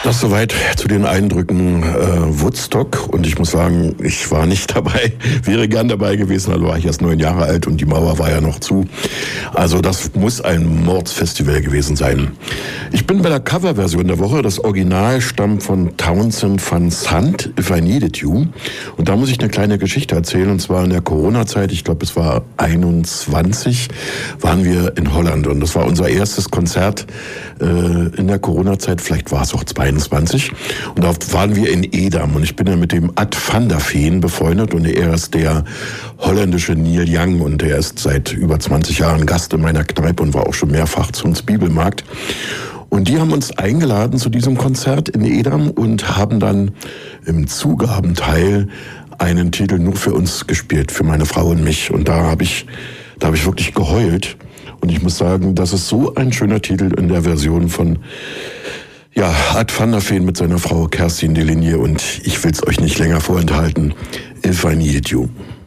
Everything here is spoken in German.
Das soweit zu den Eindrücken Woodstock. Und ich muss sagen, ich war nicht dabei, wäre gern dabei gewesen, also war ich erst 9 Jahre alt und die Mauer war ja noch zu. Also das muss ein Mordsfestival gewesen sein. Ich bin bei der Coverversion der Woche. Das Original stammt von Townsend Van Sant, If I Needed You. Und da muss ich eine kleine Geschichte erzählen. Und zwar in der Corona-Zeit, ich glaube es war 21, waren wir in Holland. Und das war unser erstes Konzert in der Corona-Zeit. Vielleicht war es auch 22. Und da waren wir in Edam. Und ich bin ja mit dem Ad van der Veen befreundet. Und er ist der holländische Neil Young. Und er ist seit über 20 Jahren Gast in meiner Kneipe und war auch schon mehrfach zu uns Bibelmarkt. Und die haben uns eingeladen zu diesem Konzert in Edam und haben dann im Zugabenteil einen Titel nur für uns gespielt, für meine Frau und mich. Und da habe ich wirklich geheult. Und ich muss sagen, das ist so ein schöner Titel in der Version von Ad van der Veen mit seiner Frau Kerstin Deligny. Und ich will es euch nicht länger vorenthalten. If I Needed You.